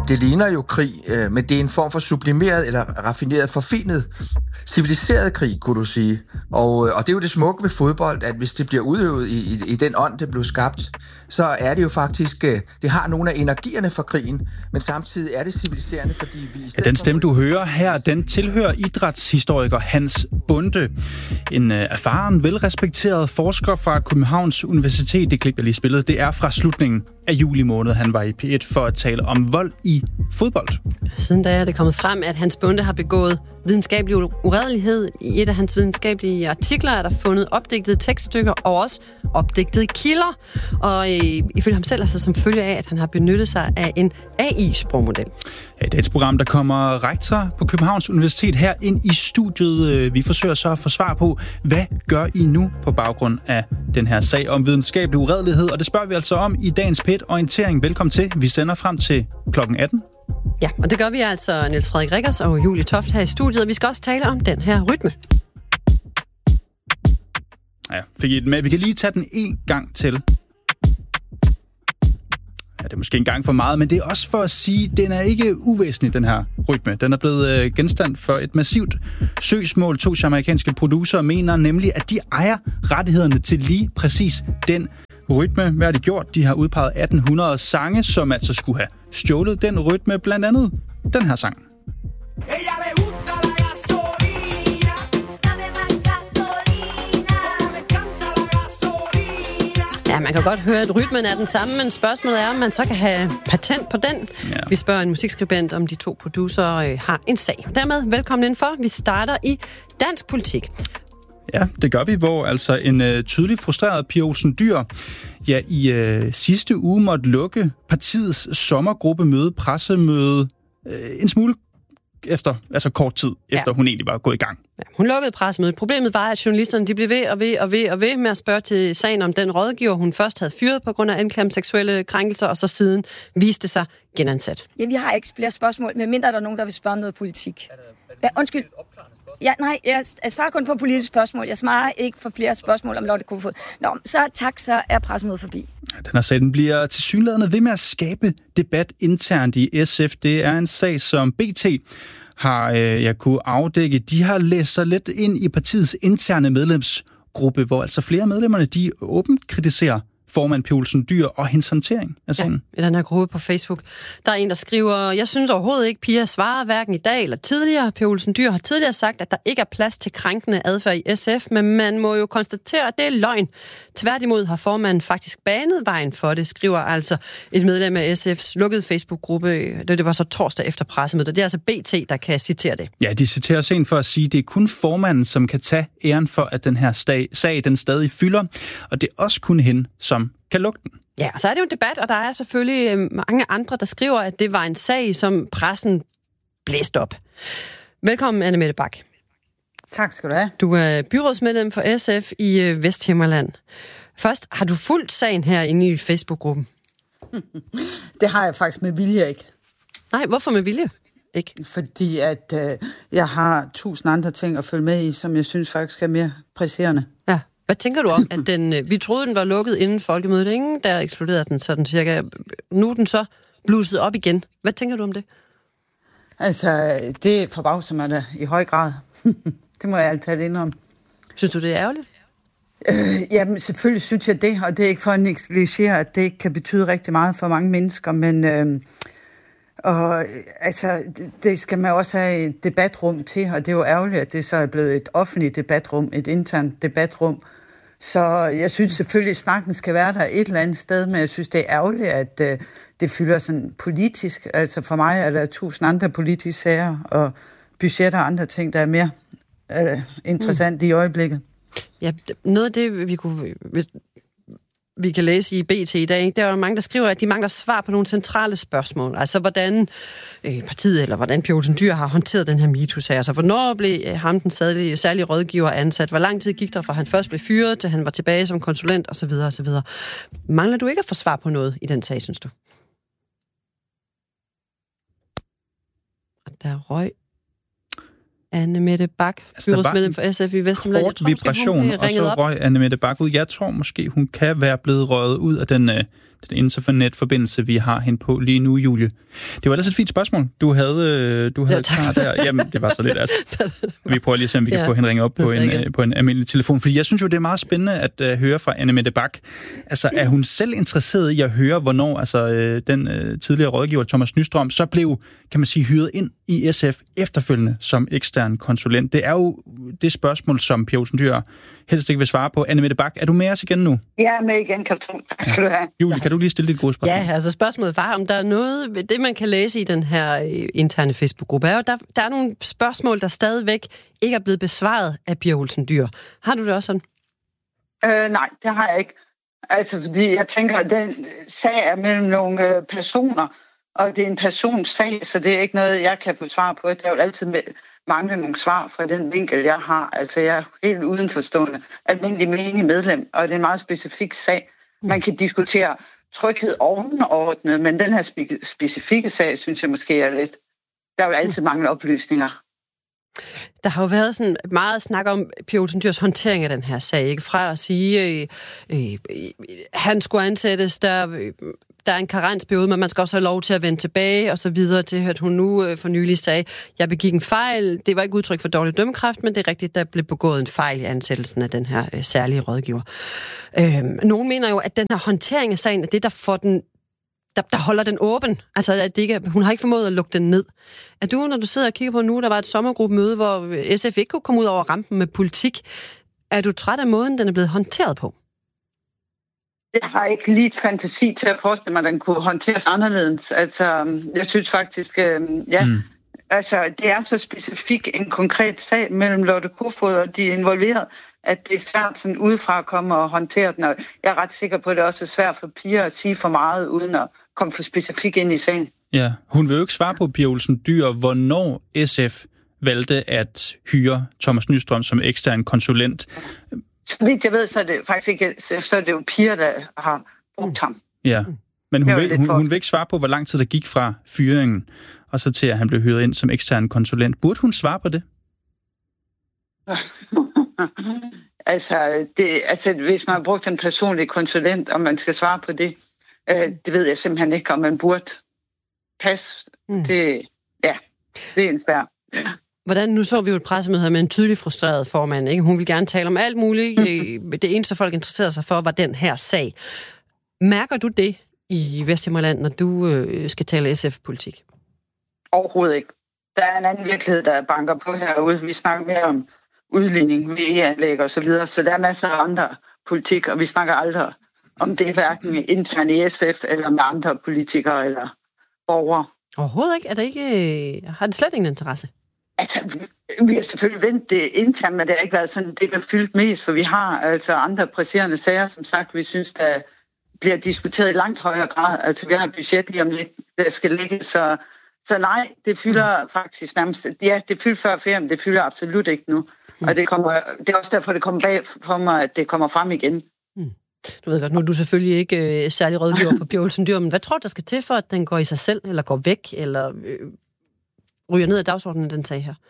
Det ligner jo krig, men det er en form for sublimeret eller raffineret, forfinet, civiliseret krig, kunne du sige. Og det er jo det smukke ved fodbold, at hvis det bliver udøvet i den ånd, det blev skabt, så er det jo faktisk, det har nogle af energierne fra krigen, men samtidig er det civiliserende, fordi vi... Den stemme, du hører her, den tilhører idrætshistoriker Hans Bonde. En erfaren, velrespekteret forsker fra Københavns Universitet. Det klip, jeg lige spillede, det er fra slutningen af juli måned. Han var i P1 for at tale om vold i fodbold. Siden da er det kommet frem, at Hans Bonde har begået videnskabelig uredelighed. I et af hans videnskabelige artikler er der fundet opdigtede tekststykker og også opdigtede kilder. Og ifølge ham selv, altså som følge af, at han har benyttet sig af en AI-sprogmodel. I dagens program, der kommer rektor på Københavns Universitet her ind i studiet. Vi forsøger så at få svar på, hvad gør I nu på baggrund af den her sag om videnskabelig uredelighed? Og det spørger vi altså om i dagens P1-orientering. Velkommen til. Vi sender frem til klokken 18. Ja, og det gør vi altså Niels Frederik Rickers og Julie Toft her i studiet. Vi skal også tale om den her rytme. Ja, fik I den med. Vi kan lige tage den en gang til. Ja, det er måske en gang for meget, men det er også for at sige, at den er ikke uvæsentlig, den her rytme. Den er blevet genstand for et massivt søgsmål. 2 amerikanske producerer mener nemlig, at de ejer rettighederne til lige præcis den rytme. Hvad har de gjort? De har udpeget 1800 sange, som altså skulle have stjålet den rytme, blandt andet den her sang. Ja, man kan godt høre, at rytmen er den samme, men spørgsmålet er, om man så kan have patent på den. Ja. Vi spørger en musikskribent, om de 2 producerer har en sag. Dermed velkommen indenfor. Vi starter i dansk politik. Ja, det gør vi, hvor altså en tydelig frustreret Pia Olsen Dyhr i sidste uge måtte lukke partiets sommergruppemøde, pressemøde, en smule efter, altså kort tid efter hun egentlig var gået i gang. Ja, hun lukkede pressemødet. Problemet var, at journalisterne de blev ved med at spørge til sagen om den rådgiver, hun først havde fyret på grund af anklager om seksuelle krænkelser, og så siden viste sig genansat. Ja, vi har ikke flere spørgsmål, medmindre der er nogen, der vil spørge noget politik. Ja, undskyld. Ja, nej, jeg svarer kun på politiske spørgsmål. Jeg svarer ikke for flere spørgsmål om Lotte Kofod. Nå, så tak, så er pressemødet forbi. Den her sag, den bliver tilsyneladende ved med at skabe debat internt i SF. Det er en sag, som BT har kunne afdække. De har læst sig lidt ind i partiets interne medlemsgruppe, hvor altså flere af medlemmerne, de åbent kritiserer formand Pia Olsen Dyhr og hendes håndtering af sagen. Ja, i den her gruppe på Facebook. Der er en, der skriver, jeg synes overhovedet ikke, Pia svarer hverken i dag eller tidligere. Pia Olsen Dyhr har tidligere sagt, at der ikke er plads til krænkende adfærd i SF, men man må jo konstatere, at det er løgn. Tværtimod har formanden faktisk banet vejen for det, skriver altså et medlem af SF's lukkede Facebook-gruppe. Det var så torsdag efter pressemødet. Det er altså BT, der kan citere det. Ja, de citerer os ind for at sige, at det er kun formanden, som kan tage æren for, at den her sag den stadig fylder, og det er også kun hende, som kan lukke den. Ja, så er det jo en debat, og der er selvfølgelig mange andre, der skriver, at det var en sag, som pressen blæste op. Velkommen, Anne Mette Bak. Tak skal du have. Du er byrådsmedlem for SF i Vesthimmerland. Først, har du fulgt sagen her inde i Facebook-gruppen? Det har jeg faktisk med vilje ikke. Nej, hvorfor med vilje ikke? Fordi at jeg har 1000 andre ting at følge med i, som jeg synes faktisk er mere presserende. Ja. Hvad tænker du om, at vi troede, den var lukket inden folkemødet, ikke? Der eksploderede den sådan cirka. Nu er den så blusset op igen. Hvad tænker du om det? Altså, det forbavser mig da i høj grad. Det må jeg altid indrømme. Synes du, det er ærgerligt? Jamen, selvfølgelig synes jeg det, og det er ikke for at negligere, at det ikke kan betyde rigtig meget for mange mennesker, men det skal man også have et debatrum til, og det er jo ærgerligt, at det så er blevet et offentligt debatrum, et internt debatrum. Så jeg synes selvfølgelig, at snakken skal være der et eller andet sted, men jeg synes, det er ærgerligt, at det fylder sådan politisk. Altså for mig er der 1000 andre politiske sager og budgetter og andre ting, der er mere interessant i øjeblikket. Ja, noget af det, vi kan læse i BT i dag, der er jo mange, der skriver, at de mangler svar på nogle centrale spørgsmål. Altså, hvordan partiet, eller hvordan Pia Olsen Dyhr har håndteret den her MeToo-sag. Altså, hvornår blev ham den særlige rådgiver ansat? Hvor lang tid gik der fra, han først blev fyret, til han var tilbage som konsulent, osv. osv. Mangler du ikke at få svar på noget i den sag, synes du? Og der røg Anne Mette Bak, byrådsmedlem for SF i Vesthimmerland. Kort vibration, og så røg Anne Mette Bak ud. Jeg tror måske, hun kan være blevet røget ud af den den internetforbindelse, vi har hen på lige nu, Julie. Det var ellers et fint spørgsmål, du havde klar der. Jamen, det var så lidt, altså. Vi prøver lige at se, om vi kan få hende ringe op på en almindelig telefon, fordi jeg synes jo, det er meget spændende at høre fra Annemette Bak. Altså, er hun selv interesseret i at høre, hvornår den tidligere rådgiver Thomas Nystrøm så blev, kan man sige, hyret ind i SF efterfølgende som ekstern konsulent? Det er jo det spørgsmål, som Pia Olsen Dyhr helst ikke vil svare på. Annemette Bak, er du med os igen nu? Jeg er med igen, Katrin. Tak skal du have. Julie, kan du lige stille dit gode spørgsmål? Ja, altså spørgsmålet var, om der er noget, det man kan læse i den her interne Facebook-gruppe, er jo, der er nogle spørgsmål, der stadigvæk ikke er blevet besvaret af Pia Olsen Dyhr. Har du det også sådan? Nej, det har jeg ikke. Altså, fordi jeg tænker, at den sag er mellem nogle personer, og det er en persons sag, så det er ikke noget, jeg kan få svar på. Det er jo altid mangle nogle svar fra den vinkel, jeg har. Altså, jeg er helt udenforstående, almindelig menig medlem, og det er en meget specifik sag. Man kan diskutere tryghed overordnet, men den her specifikke sag, synes jeg måske er lidt... Der er jo altid mange oplysninger. Der har jo været sådan meget snak om Pia Olsen Dyhrs håndtering af den her sag, ikke? Fra at sige, han skulle ansættes, der er en karensperiode, men man skal også have lov til at vende tilbage, og så videre til, at hun nu for nylig sagde, jeg begik en fejl. Det var ikke udtryk for dårlig dømmekraft, men det er rigtigt, der blev begået en fejl i ansættelsen af den her særlige rådgiver. Nogen mener jo, at den her håndtering af sagen er det, der får den der holder den åben. Altså, at det ikke, hun har ikke formået at lukke den ned. Er du, når du sidder og kigger på nu, der var et sommergruppemøde, hvor SF ikke kunne komme ud over rampen med politik, er du træt af måden, den er blevet håndteret på? Jeg har ikke lige fantasi til at forestille mig, at den kunne håndteres anderledes. Altså, jeg synes faktisk, altså, det er så specifik en konkret sag mellem Lotte Kofoed og de involverede, at det er svært sådan udefra at komme og håndtere den. Og jeg er ret sikker på, at det også er svært for Pia at sige for meget, uden at komme for specifik ind i sagen. Ja, hun vil jo ikke svare på, Pia Olsen Dyhr, hvornår SF valgte at hyre Thomas Nystrøm som ekstern konsulent. Så vidt jeg ved, så er det faktisk ikke SF, så er det jo Pia, der har brugt ham. Ja, men hun vil ikke svare på, hvor lang tid der gik fra fyringen, og så til, at han blev hyret ind som ekstern konsulent. Burde hun svare på det? Altså, hvis man har brugt en personlig konsulent, og man skal svare på det, det ved jeg simpelthen ikke, om man burde passe. Det er en svær. Ja. Hvordan, nu så vi jo et pressemøde her med en tydelig frustreret formand, ikke? Hun vil gerne tale om alt muligt. Det eneste, folk interesserede sig for, var den her sag. Mærker du det i Vesthimmerland, når du skal tale SF-politik? Overhovedet ikke. Der er en anden virkelighed, der banker på herude. Vi snakker mere om udligning, VE-anlæg og så videre, så der er masser af andre politik, og vi snakker aldrig om det hverken internt i SF eller med andre politikere eller borgere. Overhovedet ikke? Er det ikke, har det slet ingen interesse? Altså, vi har selvfølgelig vendt det internt, men det har ikke været sådan, det har fyldt mest, for vi har altså andre presserende sager, som sagt, vi synes, der bliver diskuteret i langt højere grad. Altså, vi har et budget lige om lidt, der skal ligge, så nej, det fylder faktisk nærmest, ja, det fyldte før ferien, det fylder absolut ikke nu. Og det er også derfor, det kommer bag for mig, at det kommer frem igen. Du ved godt, nu er du selvfølgelig ikke særlig rådgiver for Pia Olsen Dyhr, men hvad tror du, der skal til for, at den går i sig selv, eller går væk, eller ryger ned af dagsordenen, den sag her?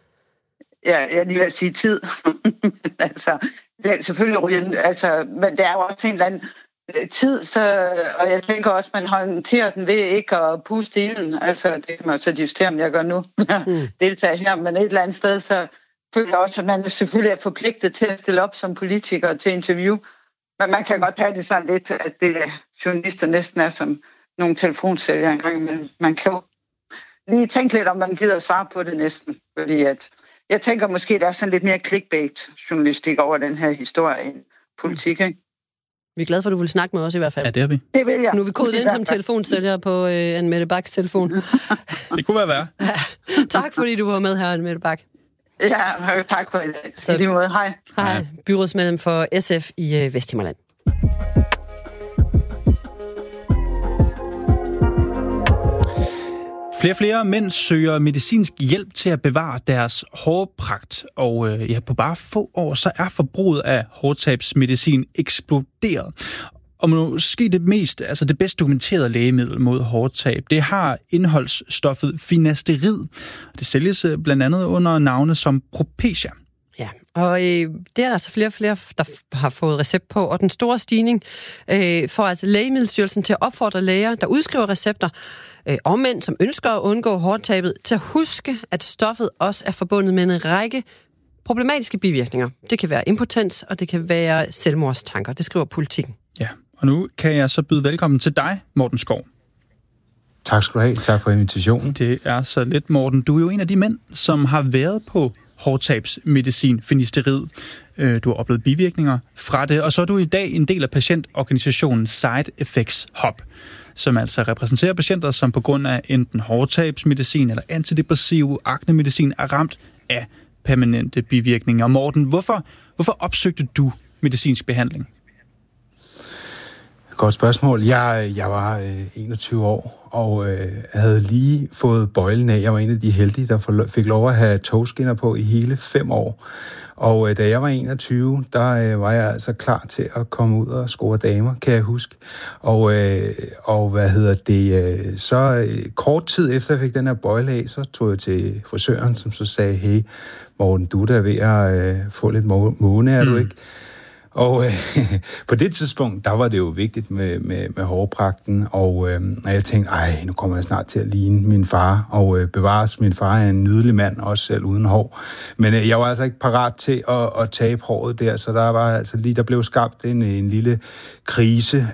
Ja, jeg lige vil sige tid. Altså, selvfølgelig ryger altså, men det er jo også en eller anden tid, og jeg tænker også, at man håndterer den ved ikke at puste ilden. Altså, det kan man så diskutere, om jeg gør nu. Deltager her, men et eller andet sted, så føler jeg også, at man selvfølgelig er forpligtet til at stille op som politiker til interview. Men man kan godt have det sådan lidt, at det journalister næsten er som nogle telefonsælgere engang, men man kan jo lige tænke lidt, om man gider at svare på det næsten. Fordi at jeg tænker måske, der er sådan lidt mere clickbait-journalistik over den her historie end politik, ikke? Vi er glade for, at du vil snakke med os i hvert fald. Ja, det er vi. Det vil jeg. Nu er vi kodet ind som telefonsælger på Annemette Baks telefon. Det kunne være værre. Tak, fordi du var med her, Annemette Bak. Ja, tak for det. I lige måde. Hej. Hej. Byrådsmedlem for SF i Vesthimmerland. Flere mænd søger medicinsk hjælp til at bevare deres hårpragt, og på bare få år, så er forbruget af hårtabsmedicin eksploderet. Og måske det bedst dokumenterede lægemiddel mod hårtab, det har indholdsstoffet finasterid. Det sælges blandt andet under navne som Propecia. Ja, Og det er der altså flere og flere, der har fået recept på. Og den store stigning får altså Lægemiddelstyrelsen til at opfordre læger, der udskriver recepter, og mænd, som ønsker at undgå hårdtabet, til at huske, at stoffet også er forbundet med en række problematiske bivirkninger. Det kan være impotens, og det kan være selvmordstanker. Det skriver Politikken. Ja, og nu kan jeg så byde velkommen til dig, Morten Skov. Tak skal du have. Tak for invitationen. Det er så lidt, Morten. Du er jo en af de mænd, som har været på hårdtabsmedicin, finasterid. Du har oplevet bivirkninger fra det, og så er du i dag en del af patientorganisationen Side Effects Hub, som altså repræsenterer patienter, som på grund af enten hårdtabsmedicin eller antidepressiv aknemedicin er ramt af permanente bivirkninger. Morten, hvorfor opsøgte du medicinsk behandling? Godt spørgsmål. Jeg var 21 år og havde lige fået bøjlen af. Jeg var en af de heldige, der fik lov at have togskinner på i hele 5 år. Og da jeg var 21, der var jeg altså klar til at komme ud og score damer, kan jeg huske. Og så kort tid efter jeg fik den her bøjle af, så tog jeg til frisøren, som så sagde, hey Morten, du er da ved at få lidt måne, er du ikke? Og på det tidspunkt, der var det jo vigtigt med hårpragten, og jeg tænkte, nu kommer jeg snart til at ligne min far, og bevares, min far er en nydelig mand, også selv uden hår. Men jeg var altså ikke parat til at tabe håret der, så der var altså lige, der blev skabt en lille krise